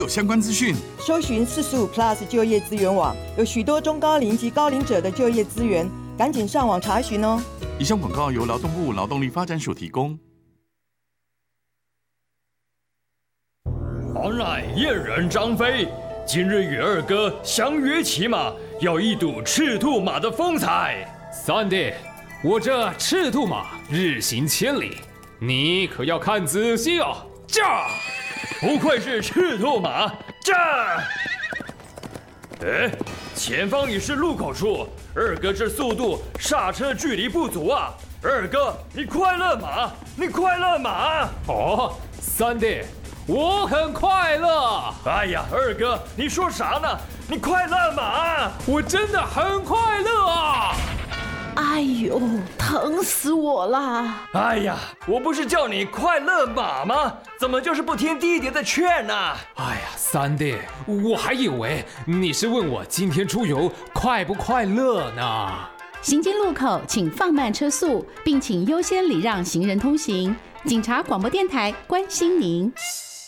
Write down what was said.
有相关资讯， 搜寻45Plus 就业资源网，有许多中高龄及高龄者的就业资源，赶紧上网查询哦。 以上广告由劳动部劳动力发展署提供。 俺乃燕人张飞，今日与二哥相约骑马，要一睹赤兔马的风采。 三弟，我这赤兔马日行千里，你可要看仔细哦。 驾！不愧是赤兔马，驾！哎，前方已是路口处，二哥这速度刹车距离不足啊！二哥，你快乐马，你快乐马！ 哦，三弟，我很快乐。 哎呀，二哥，你说啥呢？你快乐马！ 我真的很快乐啊！ 哎呦，疼死我了！ 哎呀，我不是叫你快乐马吗？怎么就是不听弟弟的劝呢？ 哎呀，三弟，我还以为你是问我今天出游快不快乐呢。 行经路口请放慢车速，并请优先礼让行人通行。警察广播电台关心您。